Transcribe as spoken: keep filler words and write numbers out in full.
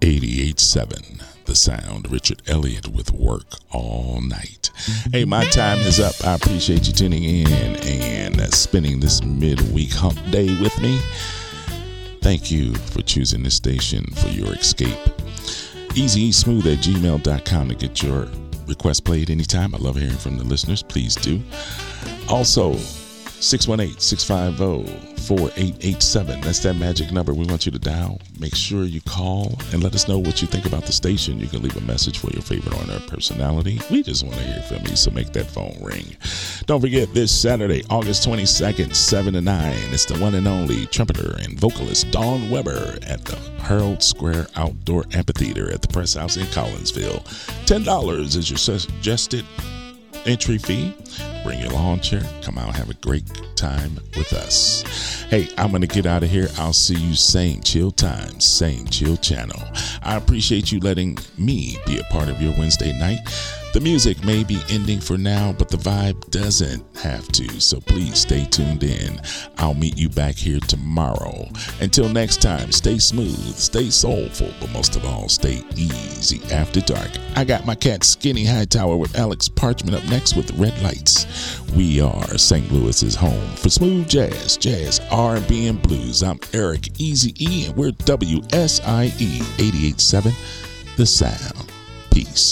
eighty-eight point seven The Sound. Richard Elliott with Work All Night. Hey, my time is up. I appreciate you tuning in and spending this midweek hump day with me. Thank you for choosing this station for your escape. easy smooth at gmail dot com to get your request played anytime. I love hearing from the listeners. Please do. Also, six one eight, six five zero, four eight eight seven. That's that magic number we want you to dial. Make sure you call and let us know what you think about the station. You can leave a message for your favorite on air personality. We just want to hear from you, so make that phone ring. Don't forget, this Saturday, August twenty-second, seven to nine, it's the one and only trumpeter and vocalist Dawn Weber at the Herald Square Outdoor Amphitheater at the Press House in Collinsville. ten dollars is your suggested entry fee. Bring your lawn chair. Come out, have a great time with us. Hey, I'm going to get out of here. I'll see you same chill time, same chill channel. I appreciate you letting me be a part of your Wednesday night. The music may be ending for now, but the vibe doesn't have to. So please stay tuned in. I'll meet you back here tomorrow. Until next time, stay smooth, stay soulful, but most of all, stay easy after dark. I got my cat Skinny Hightower with Alex Parchment up next with Red Lights. We are Saint Louis's home for smooth jazz, jazz, R and B, and blues. I'm Eric Easy-E, and we're W S I E eighty-eight point seven The Sound. Peace.